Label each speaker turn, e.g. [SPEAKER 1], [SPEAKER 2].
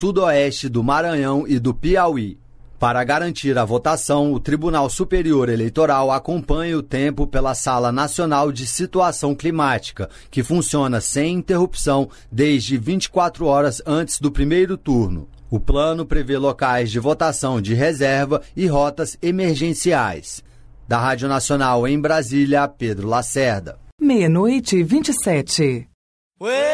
[SPEAKER 1] sudoeste do Maranhão e do Piauí. Para garantir a votação, o Tribunal Superior Eleitoral acompanha o tempo pela Sala Nacional de Situação Climática, que funciona sem interrupção desde 24 horas antes do primeiro turno. O plano prevê locais de votação de reserva e rotas emergenciais. Da Rádio Nacional em Brasília, Pedro Lacerda.
[SPEAKER 2] 00:27.